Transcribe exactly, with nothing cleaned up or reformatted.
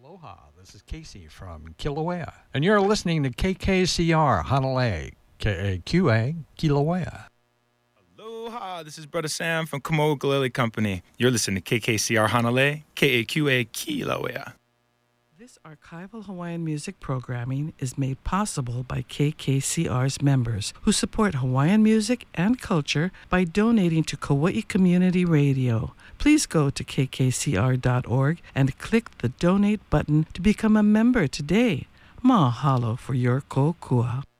Aloha, this is Casey from Kilauea, and you're listening to K K C R Hanalei, K A Q A, Kilauea. Aloha, this is Brother Sam from Kamo'ukulele Company. You're listening to K K C R Hanalei, K A Q A, Kilauea. This archival Hawaiian music programming is made possible by K K C R's members who support Hawaiian music and culture by donating to Kauai Community Radio. Please go to k k c r dot org and click the donate button to become a member today. Mahalo for your kokua.